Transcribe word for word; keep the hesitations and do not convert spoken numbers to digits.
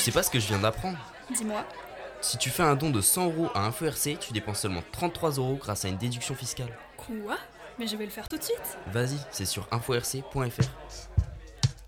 sais pas ce que je viens d'apprendre? Dis-moi. Si tu fais un don de cent euros à InfoRC, tu dépenses seulement trente-trois euros grâce à une déduction fiscale. Quoi? Mais je vais le faire tout de suite. Vas-y, c'est sur info r c point f r.